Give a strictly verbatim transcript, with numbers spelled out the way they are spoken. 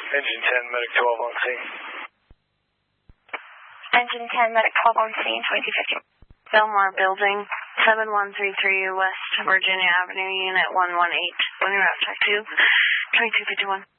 Engine ten, Medic twelve on scene. Engine ten, Medic twelve on scene, twenty-two fifty. Belmar Building, seven one three three West Virginia Avenue, Unit one one eight. Running route check two, twenty-two fifty-one.